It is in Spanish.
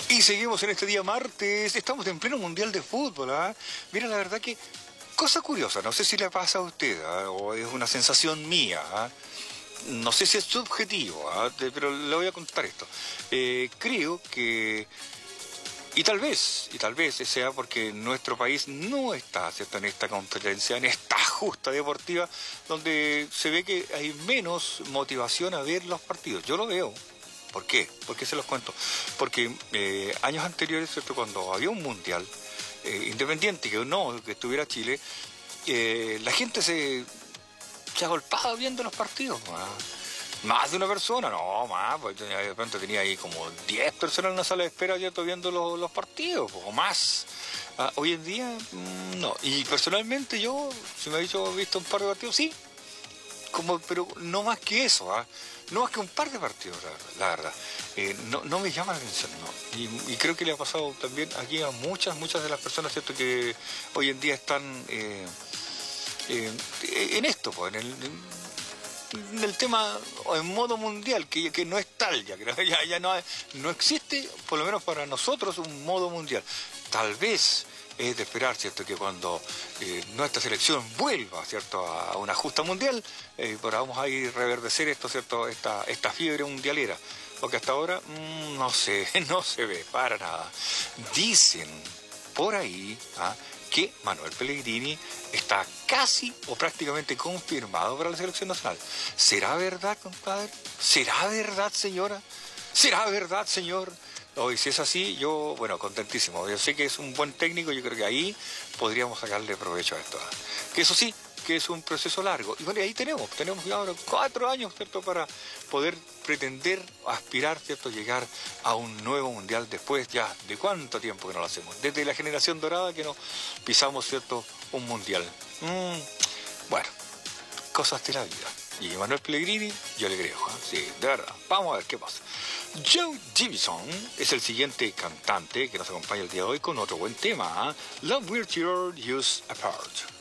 Y seguimos en este día martes, estamos en pleno mundial de fútbol, ¿ah? Mira, la verdad que, cosa curiosa, no sé si le pasa a usted, ¿ah? O es una sensación mía, ¿ah? No sé si es subjetivo, ¿ah? Pero le voy a contar esto. Creo que, y tal vez sea porque nuestro país no está, ¿cierto?, en esta competencia, en esta justa deportiva, donde se ve que hay menos motivación a ver los partidos. Yo lo veo. ¿Por qué? ¿Por qué se los cuento? Porque años anteriores, ¿cierto?, cuando había un mundial, independiente que estuviera Chile, la gente se agolpaba viendo los partidos. Más de una persona, no, más, pues de pronto tenía ahí como 10 personas en una sala de espera, ¿cierto?, viendo los partidos, o más. Hoy en día, no. Y personalmente yo, si me he visto un par de partidos, sí, pero no más que eso, no más que un par de partidos, la verdad. No me llama la atención, no. Y creo que le ha pasado también aquí a muchas de las personas, ¿cierto?, que hoy en día están en esto, pues, en el tema, o en modo mundial, que no es tal, ya no existe, por lo menos para nosotros, un modo mundial. Tal vez es de esperar, ¿cierto?, que cuando nuestra selección vuelva, ¿cierto?, a una justa mundial, vamos a ir reverdecer esto, ¿cierto?, esta fiebre mundialera. Porque hasta ahora, no sé, no se ve para nada. Dicen por ahí que Manuel Pellegrini está casi o prácticamente confirmado para la selección nacional. ¿Será verdad, compadre? ¿Será verdad, señora? ¿Será verdad, señor? Hoy, si es así, yo, bueno, contentísimo. Yo sé que es un buen técnico, yo creo que ahí podríamos sacarle provecho a esto. Que eso sí, que es un proceso largo. Y bueno, ahí tenemos ya ahora 4 años, ¿cierto?, para poder pretender, aspirar, ¿cierto?, llegar a un nuevo mundial después ya de cuánto tiempo que no lo hacemos. Desde la generación dorada que no pisamos, ¿cierto?, un mundial. Bueno, cosas de la vida. Y Manuel Pellegrini, yo le creo, sí, de verdad. Vamos a ver qué pasa. Joe Jefferson es el siguiente cantante que nos acompaña el día de hoy con otro buen tema, Love Will Tear Us Apart.